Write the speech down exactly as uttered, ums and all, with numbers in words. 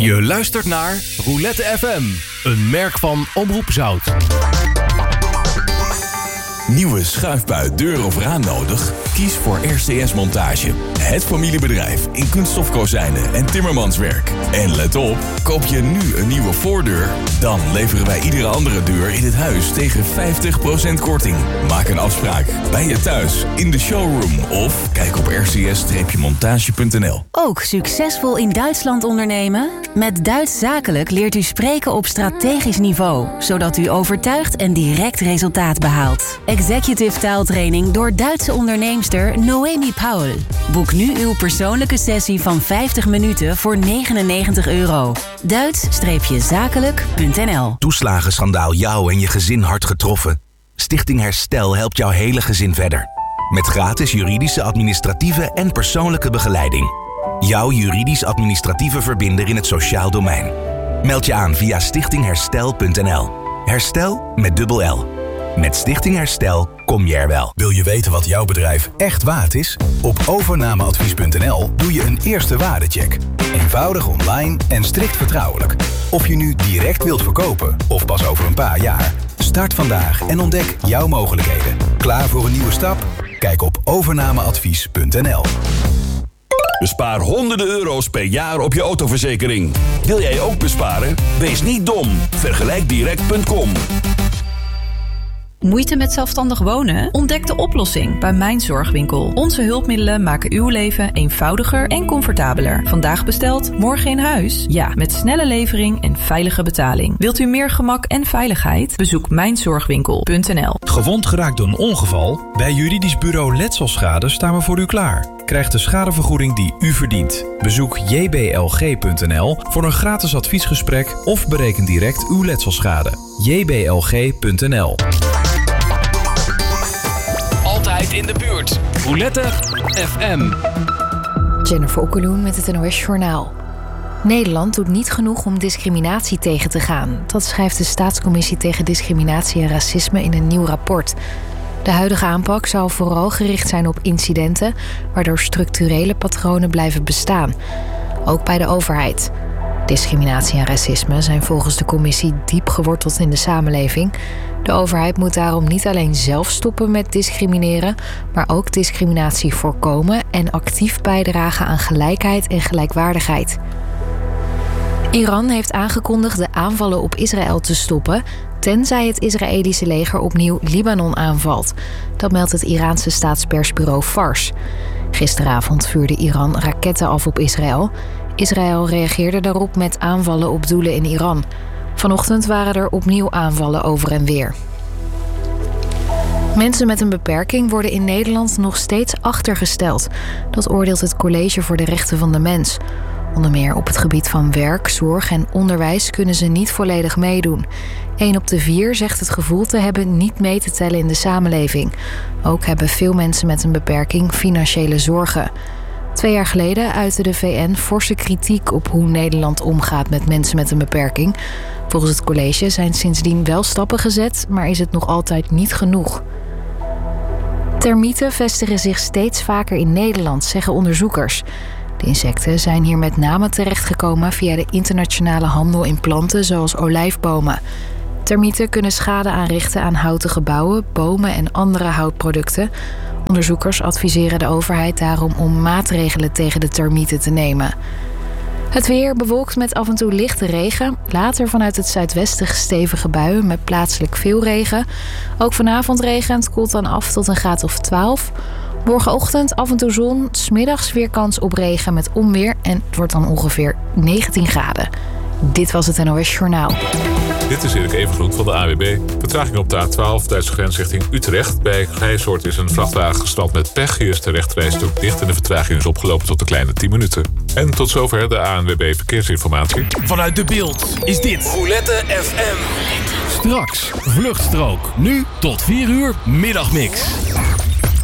Je luistert naar Roulette F M, een merk van Omroep Zout. Nieuwe schuifbui, deur of raam nodig? Kies voor R C S Montage. Het familiebedrijf in kunststofkozijnen en timmermanswerk. En let op, koop je nu een nieuwe voordeur? Dan leveren wij iedere andere deur in het huis tegen vijftig procent korting. Maak een afspraak bij je thuis, in de showroom of kijk op r c s montage punt n l. Ook succesvol in Duitsland ondernemen? Met Duits Zakelijk leert u spreken op strategisch niveau, zodat u overtuigt en direct resultaat behaalt. Executive taaltraining door Duitse onderneemster Noemi Paul. Boek nu uw persoonlijke sessie van vijftig minuten voor negenennegentig euro. Duits Zakelijk punt n l. Toeslagenschandaal jou en je gezin hard getroffen? Stichting Herstel helpt jouw hele gezin verder. Met gratis juridische, administratieve en persoonlijke begeleiding. Jouw juridisch-administratieve verbinder in het sociaal domein. Meld je aan via stichting herstel punt n l. Herstel met dubbel L. Met Stichting Herstel kom je er wel. Wil je weten wat jouw bedrijf echt waard is? Op overnameadvies punt n l doe je een eerste waardecheck. Eenvoudig online en strikt vertrouwelijk. Of je nu direct wilt verkopen of pas over een paar jaar. Start vandaag en ontdek jouw mogelijkheden. Klaar voor een nieuwe stap? Kijk op overnameadvies punt n l. Bespaar honderden euro's per jaar op je autoverzekering. Wil jij ook besparen? Wees niet dom. vergelijk direct punt com. Moeite met zelfstandig wonen? Ontdek de oplossing bij Mijn Zorgwinkel. Onze hulpmiddelen maken uw leven eenvoudiger en comfortabeler. Vandaag besteld, morgen in huis? Ja, met snelle levering en veilige betaling. Wilt u meer gemak en veiligheid? Bezoek mijn zorgwinkel punt n l. Gewond geraakt door een ongeval? Bij Juridisch Bureau Letselschade staan we voor u klaar. Krijg de schadevergoeding die u verdient. Bezoek j b l g punt n l voor een gratis adviesgesprek of bereken direct uw letselschade. j b l g punt n l. Altijd in de buurt. Roulette F M. Jennifer Okkeloen met het N O S Journaal. Nederland doet niet genoeg om discriminatie tegen te gaan. Dat schrijft de Staatscommissie tegen Discriminatie en Racisme in een nieuw rapport. De huidige aanpak zou vooral gericht zijn op incidenten waardoor structurele patronen blijven bestaan. Ook bij de overheid. Discriminatie en racisme zijn volgens de commissie diep geworteld in de samenleving. De overheid moet daarom niet alleen zelf stoppen met discrimineren, maar ook discriminatie voorkomen en actief bijdragen aan gelijkheid en gelijkwaardigheid. Iran heeft aangekondigd de aanvallen op Israël te stoppen, tenzij het Israëlische leger opnieuw Libanon aanvalt. Dat meldt het Iraanse staatspersbureau Fars. Gisteravond vuurde Iran raketten af op Israël. Israël reageerde daarop met aanvallen op doelen in Iran. Vanochtend waren er opnieuw aanvallen over en weer. Mensen met een beperking worden in Nederland nog steeds achtergesteld. Dat oordeelt het College voor de Rechten van de Mens. Onder meer op het gebied van werk, zorg en onderwijs kunnen ze niet volledig meedoen. Eén op de vier zegt het gevoel te hebben niet mee te tellen in de samenleving. Ook hebben veel mensen met een beperking financiële zorgen. Twee jaar geleden uitte de V N forse kritiek op hoe Nederland omgaat met mensen met een beperking. Volgens het college zijn sindsdien wel stappen gezet, maar is het nog altijd niet genoeg. Termieten vestigen zich steeds vaker in Nederland, zeggen onderzoekers. De insecten zijn hier met name terechtgekomen via de internationale handel in planten zoals olijfbomen. Termieten kunnen schade aanrichten aan houten gebouwen, bomen en andere houtproducten. Onderzoekers adviseren de overheid daarom om maatregelen tegen de termieten te nemen. Het weer bewolkt met af en toe lichte regen. Later vanuit het zuidwesten stevige buien met plaatselijk veel regen. Ook vanavond regent, koelt dan af tot een graad of twaalf. Morgenochtend af en toe zon, 's middags weer kans op regen met onweer en het wordt dan ongeveer negentien graden. Dit was het N O S Journaal. Dit is Erik Evengroen van de A W B. Vertraging op de A twaalf, Duitse grens richting Utrecht. Bij Grijshoort is een vrachtwagen gestrand met pech. Hier is de rechterrijstrook dicht en de vertraging is opgelopen tot een kleine tien minuten. En tot zover de A N W B Verkeersinformatie. Vanuit De Beeld is dit Roulette F M. Straks Vluchtstrook. Nu tot vier uur Middagmix.